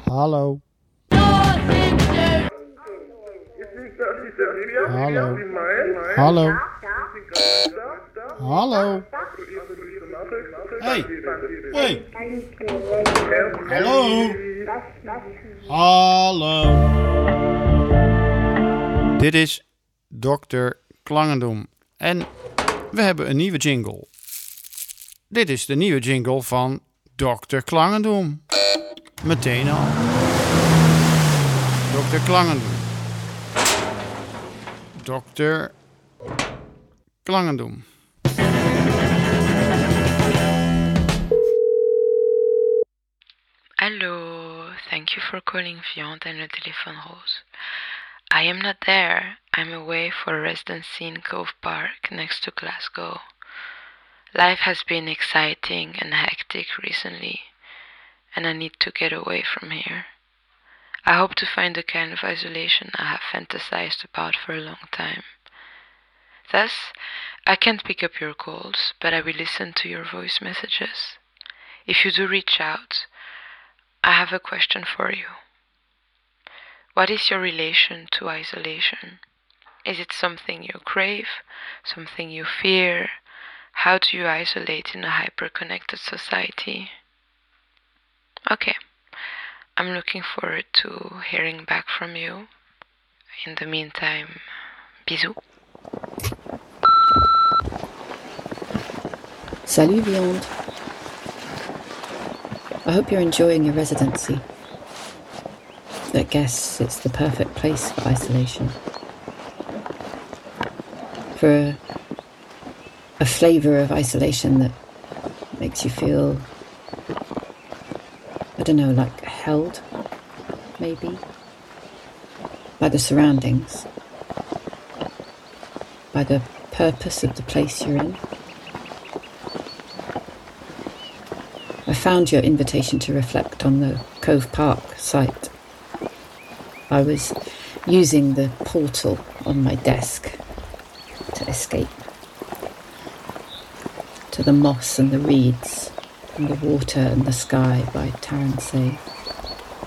Hallo. Hallo. Hallo. Hallo. Hey. Hey. Hallo. Hallo. Dit is Dr. Klangendoem. En we hebben een nieuwe jingle. Dit is de nieuwe jingle van Dr. Klangendoem. Meteen al. Dr. Klangendoem. Dr. Klangendoem. Hello, thank you for calling Viande and Le Téléphone Rose. I am not there. I'm away for a residency in Cove Park next to Glasgow. Life has been exciting and hectic recently, and I need to get away from here. I hope to find the kind of isolation I have fantasized about for a long time. Thus, I can't pick up your calls, but I will listen to your voice messages. If you do reach out, I have a question for you. What is your relation to isolation? Is it something you crave, something you fear? How do you isolate in a hyper-connected society? Okay, I'm looking forward to hearing back from you. In the meantime, bisous. Salut Viande. I hope you're enjoying your residency. I guess it's the perfect place for isolation. For a flavour of isolation that makes you feel, I don't know, like held, maybe, by the surroundings, by the purpose of the place you're in. I found your invitation to reflect on the Cove Park site. I was using the portal on my desk to escape to the moss and the reeds and the water and the sky by Taransay.